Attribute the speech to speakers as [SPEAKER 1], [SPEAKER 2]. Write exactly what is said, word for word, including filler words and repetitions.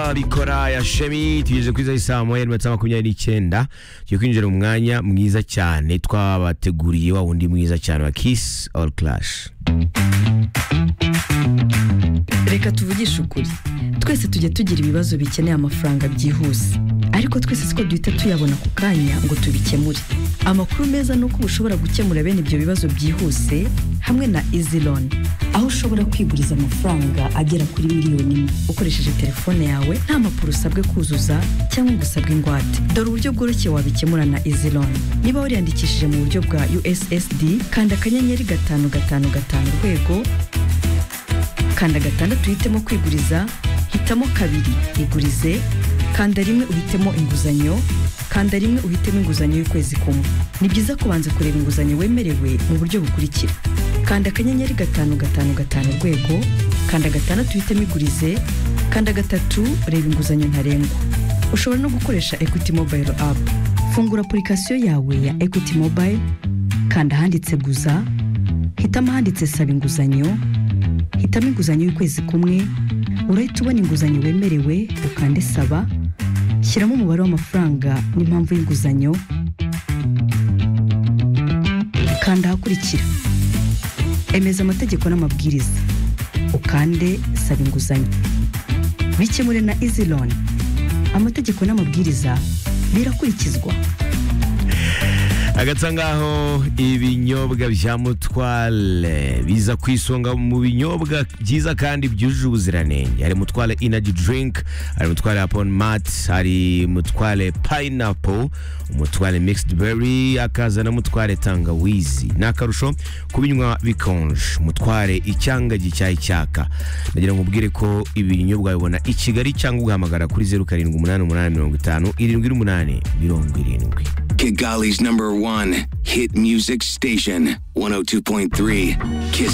[SPEAKER 1] bikora ya Shemi tugeze kuri saa moya n'iminota makumyabiri n'icyenda tugiye kwinjira mu mwanya mwiza cyane twabateguriye wa wundi mwiza cyane wa Kiss All Clash.
[SPEAKER 2] Reka tuvugishe ukuri, twese tujye tugira ibibazo bikeneye amafaranga byihuse, ariko twese siko duhita tuyabona ku kanya ngo tubikemure. Amakuru meza nuko ushobora gukemura bene ibyo bibazo byihuse hamwe na Easy Loan, aho ushobora kwiguriza amafaranga agera kuri miliyoni imwe ukoresheje telefone yawe nta mpapuro usabwe kuzuza cyangwa ngo usabwe ingwate. Dore uburyo bworoshye wabikemura na Easy Loan. Niba wariyandikishije mu buryo bwa U S S D, kanda akanyenyeri gatanu gatanu gatanu urwego, kanda gatandatu uhitemo kwiguriza, hitamo kabiri igurize, kanda rimwe uhitemo inguzanyo, kanda rimwe uhitemo inguzanyo y'ukwezi kumwe. Ni byiza kubanza kureba inguzanyo wemerewe mu buryo bukurikira: kanda akanyenyeri gatanu gatanu gatanu urwego, kanda gatandatu uhitemo igurize, kanda gatatu reba inguzanyo ntarengwa. Ushobora no gukoresha Equity Mobile App. Fungura application yawe ya Equity Mobile, kanda handitse guza, hitamo handitse saba inguzanyo, hitamo inguzanyo y'ukwezi kumwe, urahita ubona inguzanyo wemerewe, ukande saba, shyiramo umubare w'amafaranga n'impamvu y'inguzanyo, kanda ahakurikira emeza amategeko n'amabwiriza, ukande saba inguzanyo. Bikemure na Easy Loan, amategeko n'amabwiriza birakurikizwa.
[SPEAKER 1] Agatsangaho ibinyobwa bya Mutwale biza kwisonga mu binyobwa byiza kandi byujuje ubuziranenge. Hari Mutwale Energy Drink, hari Mutwale Apple Mat, hari Mutwale Pineapple, Mutwale Mixed Berry, akaza na Mutwale Tangawizi. Nakarusho kubinywa bikonje. Mutwale icyanga gicyayi cyaka. Nagira ngo ubwire ko ibinyobwa bibona i Kigali cyangwa ugahamagara kuri zero karindwi umunani umunani mirongo itanu irindwi umunani mirongo irindwi.
[SPEAKER 3] Kigali's number one hit music station, one oh two point three Kiss